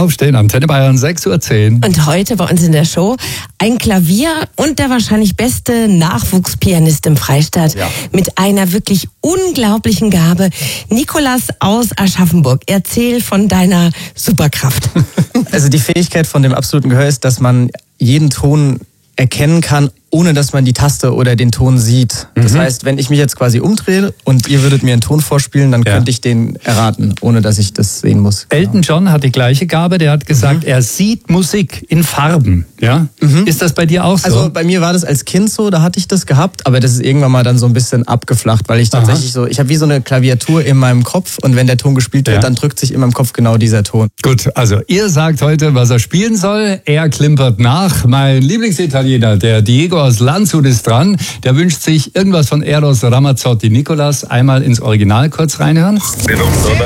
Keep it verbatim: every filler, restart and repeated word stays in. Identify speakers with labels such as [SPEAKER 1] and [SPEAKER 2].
[SPEAKER 1] Aufstehen, Antenne Bayern, sechs Uhr zehn.
[SPEAKER 2] Und heute bei uns in der Show ein Klavier und der wahrscheinlich beste Nachwuchspianist im Freistaat
[SPEAKER 1] Ja.
[SPEAKER 2] mit einer wirklich unglaublichen Gabe. Nikolas aus Aschaffenburg, erzähl von deiner Superkraft.
[SPEAKER 3] Also die Fähigkeit von dem absoluten Gehör ist, dass man jeden Ton erkennen kann, ohne dass man die Taste oder den Ton sieht. Das
[SPEAKER 1] Mhm.
[SPEAKER 3] heißt, wenn ich mich jetzt quasi umdrehe und ihr würdet mir einen Ton vorspielen, dann
[SPEAKER 1] Ja.
[SPEAKER 3] könnte ich den erraten, ohne dass ich das sehen muss.
[SPEAKER 1] Elton John hat die gleiche Gabe, der hat gesagt,
[SPEAKER 3] Mhm.
[SPEAKER 1] er sieht Musik in Farben. Ja?
[SPEAKER 3] Mhm.
[SPEAKER 1] Ist das bei dir auch so?
[SPEAKER 3] Also bei mir war das als Kind so, da hatte ich das gehabt, aber das ist irgendwann mal dann so ein bisschen abgeflacht, weil ich tatsächlich so, ich habe wie so eine Klaviatur in meinem Kopf und wenn der Ton gespielt wird,
[SPEAKER 1] Ja.
[SPEAKER 3] dann drückt sich in meinem Kopf genau dieser Ton.
[SPEAKER 1] Gut, also ihr sagt heute, was er spielen soll. Er klimpert nach. Mein Lieblingsitaliener, der Diego aus Landshut, ist dran. Der wünscht sich irgendwas von Eros Ramazzotti. Nikolas, einmal ins Original kurz reinhören.